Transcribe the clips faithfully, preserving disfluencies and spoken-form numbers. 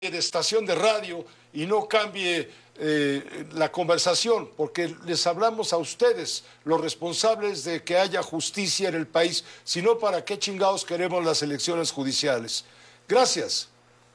de estación de radio y no cambie eh, la conversación, porque les hablamos a ustedes, los responsables de que haya justicia en el país, sino para qué chingados queremos las elecciones judiciales. Gracias.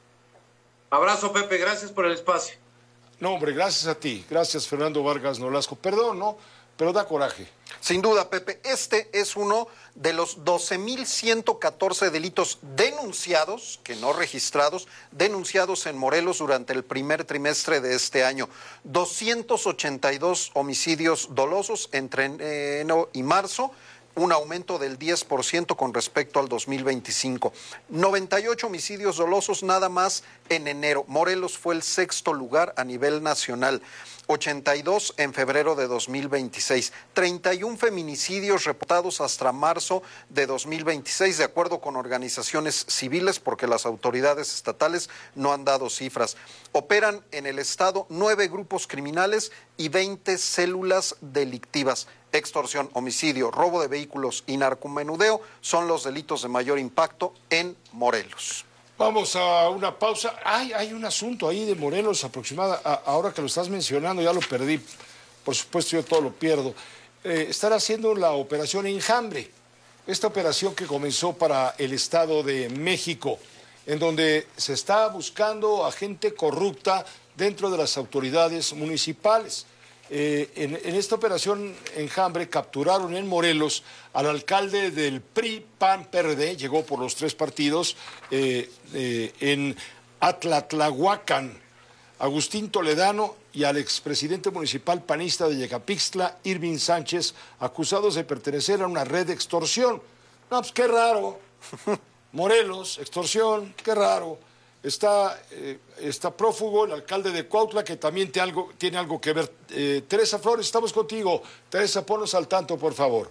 Abrazo, Pepe, gracias por el espacio. No, hombre, gracias a ti. Gracias, Fernando Vargas Nolasco. Perdón, ¿no? Pero da coraje. Sin duda, Pepe, este es uno de los doce mil ciento catorce delitos denunciados, que no registrados, denunciados en Morelos durante el primer trimestre de este año. doscientos ochenta y dos homicidios dolosos entre enero y marzo, un aumento del diez por ciento con respecto al dos mil veinticinco. noventa y ocho homicidios dolosos nada más en enero. Morelos fue el sexto lugar a nivel nacional. ochenta y dos en febrero de dos mil veintiséis. treinta y un feminicidios reportados hasta marzo de dos mil veintiséis, de acuerdo con organizaciones civiles, porque las autoridades estatales no han dado cifras. Operan en el estado nueve grupos criminales y veinte células delictivas. Extorsión, homicidio, robo de vehículos y narcomenudeo son los delitos de mayor impacto en Morelos. Vamos a una pausa. Ay, hay un asunto ahí de Morelos aproximada. A, ahora que lo estás mencionando, ya lo perdí. Por supuesto, yo todo lo pierdo. Eh, están haciendo la operación Enjambre. Esta operación que comenzó para el Estado de México, en donde se está buscando a gente corrupta dentro de las autoridades municipales. Eh, en, en esta operación Enjambre capturaron en Morelos al alcalde del P R I, P A N, P R D, llegó por los tres partidos, eh, eh, en Atlatlahuacan, Agustín Toledano, y al expresidente municipal panista de Yecapixtla, Irving Sánchez, acusados de pertenecer a una red de extorsión. No, pues qué raro. Morelos, extorsión, qué raro. Está, eh, está prófugo el alcalde de Cuautla, que también te algo, tiene algo que ver. Eh, Teresa Flores, estamos contigo. Teresa, ponnos al tanto, por favor.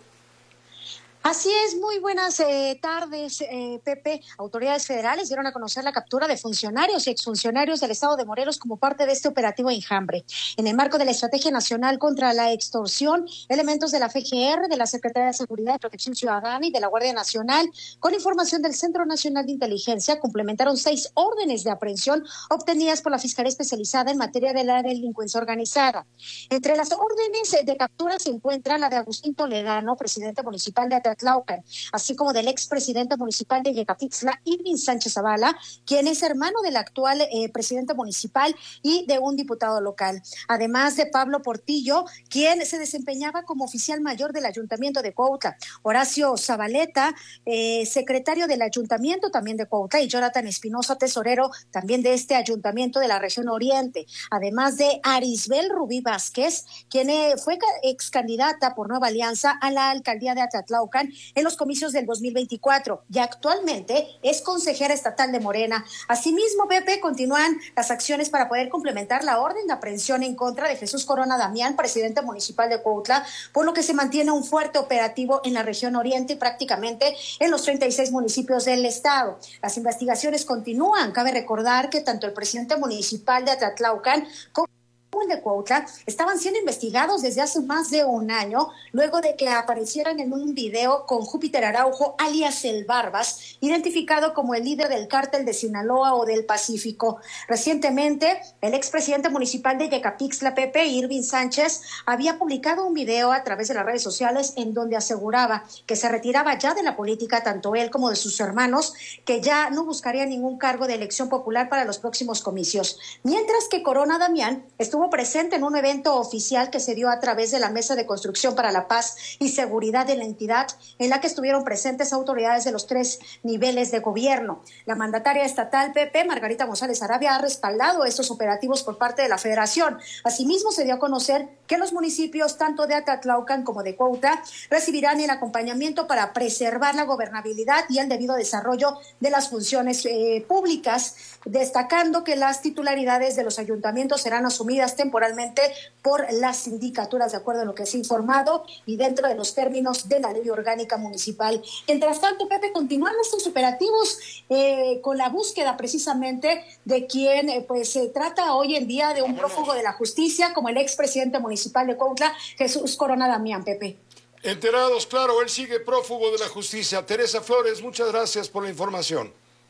Así es, muy buenas eh, tardes, eh, Pepe. Autoridades federales dieron a conocer la captura de funcionarios y exfuncionarios del estado de Morelos como parte de este operativo Enjambre. En el marco de la Estrategia Nacional contra la Extorsión, elementos de la F G R, de la Secretaría de Seguridad y Protección Ciudadana y de la Guardia Nacional, con información del Centro Nacional de Inteligencia, complementaron seis órdenes de aprehensión obtenidas por la Fiscalía Especializada en materia de la delincuencia organizada. Entre las órdenes de captura se encuentra la de Agustín Toledano, presidente municipal de Atlatlaucan, así como del expresidente municipal de Yecapixtla, Irving Sánchez Zavala, quien es hermano del actual eh, presidente municipal y de un diputado local. Además de Pablo Portillo, quien se desempeñaba como oficial mayor del Ayuntamiento de Cuautla, Horacio Zabaleta, eh, secretario del Ayuntamiento también de Cuautla, y Jonathan Espinosa, tesorero también de este Ayuntamiento de la región Oriente. Además de Arisbel Rubí Vázquez, quien eh, fue ex candidata por Nueva Alianza a la alcaldía de Atlatlaucan en los comicios del dos mil veinticuatro y actualmente es consejera estatal de Morena. Asimismo, Pepe, continúan las acciones para poder complementar la orden de aprehensión en contra de Jesús Corona Damián, presidente municipal de Cuautla, por lo que se mantiene un fuerte operativo en la región Oriente y prácticamente en los treinta y seis municipios del estado. Las investigaciones continúan. Cabe recordar que tanto el presidente municipal de Atlatlaucan como de Cuautla estaban siendo investigados desde hace más de un año, luego de que aparecieran en un video con Júpiter Araujo, alias El Barbas, identificado como el líder del cártel de Sinaloa o del Pacífico. Recientemente, el expresidente municipal de Yecapixtla, Pepe, Irving Sánchez, había publicado un video a través de las redes sociales en donde aseguraba que se retiraba ya de la política, tanto él como de sus hermanos, que ya no buscaría ningún cargo de elección popular para los próximos comicios. Mientras que Corona Damián estuvo presente en un evento oficial que se dio a través de la Mesa de Construcción para la Paz y Seguridad de la entidad, en la que estuvieron presentes autoridades de los tres niveles de gobierno. La mandataria estatal, Pepe, Margarita González Arabia, ha respaldado estos operativos por parte de la Federación. Asimismo, se dio a conocer que los municipios tanto de Atlatlaucan como de Cuautla recibirán el acompañamiento para preservar la gobernabilidad y el debido desarrollo de las funciones eh, públicas, destacando que las titularidades de los ayuntamientos serán asumidas temporalmente por las sindicaturas, de acuerdo a lo que se ha informado y dentro de los términos de la ley orgánica municipal. Mientras tanto, Pepe, continúan estos operativos eh, con la búsqueda precisamente de quien eh, pues se trata hoy en día de un prófugo de la justicia, como el expresidente municipal de Cuautla, Jesús Corona Damián, Pepe. Enterados, claro, él sigue prófugo de la justicia. Teresa Flores, muchas gracias por la información.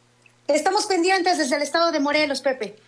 Estamos pendientes desde el estado de Morelos, Pepe.